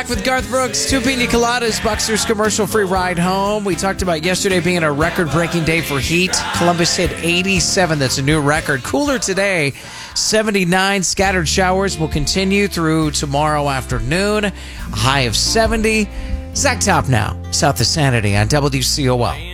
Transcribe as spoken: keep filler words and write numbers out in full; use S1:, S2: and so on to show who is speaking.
S1: back with Garth Brooks. Two pina coladas, Buxter's commercial-free ride home. We talked about yesterday being a record-breaking day for heat. Columbus hit eighty-seven. That's a new record. Cooler today, seventy-nine. Scattered showers will continue through tomorrow afternoon. A high of seventy. Zach Top now, South of Sanity on W C O L.